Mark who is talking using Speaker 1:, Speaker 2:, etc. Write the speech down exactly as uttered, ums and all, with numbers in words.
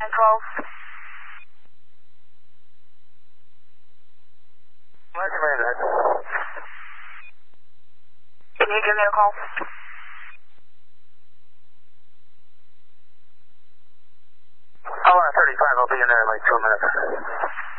Speaker 1: and twelve.
Speaker 2: Roger, Roger.
Speaker 1: Can you give me a call?
Speaker 2: Oh, uh, thirty-five, I'll be in there in like two minutes.